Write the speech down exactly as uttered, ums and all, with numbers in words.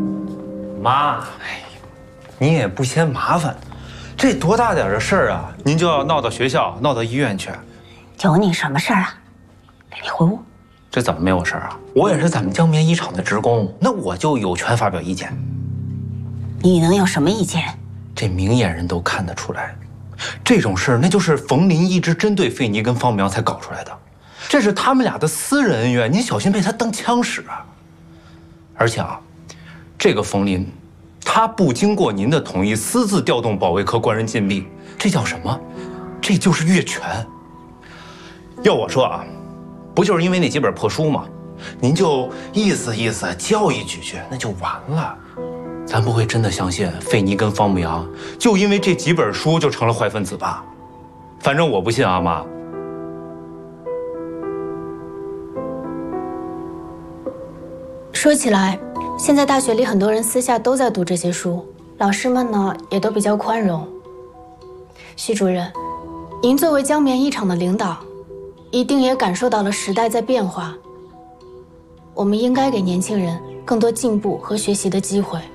妈，哎，你也不嫌麻烦，这多大点的事儿啊，您就要闹到学校、闹到医院去？ 有你什么事儿啊？你回屋。 这怎么没有事儿啊？我也是咱们江棉衣厂的职工，那我就有权发表意见。 你能有什么意见？ 这明眼人都看得出来，这种事儿那就是冯林一直针对费妮跟方明阳才搞出来的，这是他们俩的私人恩怨，您小心被他当枪使啊！而且啊，这个冯林，他不经过您的同意私自调动保卫科官人禁闭，这叫什么？这就是越权。要我说啊，不就是因为那几本破书吗？您就意思意思，教育几句，那就完了。咱不会真的相信费妮跟方牧阳就因为这几本书就成了坏分子吧？反正我不信啊，妈。 说起来，现在大学里很多人私下都在读这些书，老师们呢也都比较宽容。徐主任，您作为江棉衣厂的领导，一定也感受到了时代在变化。我们应该给年轻人更多进步和学习的机会。